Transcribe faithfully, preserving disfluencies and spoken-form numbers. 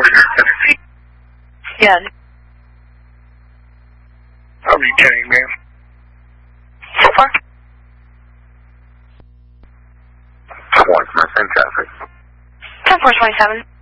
Tennessee? Yeah. I'll be kidding, man. So far? One from my traffic. ten four twenty-seven.